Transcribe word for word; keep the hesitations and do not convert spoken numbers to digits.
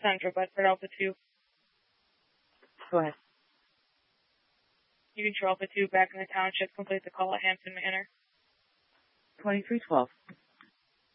Central Bedford Alpha two. Go ahead. You control Alpha two back in the township. Complete the call at Hampton Manor. twenty-three twelve.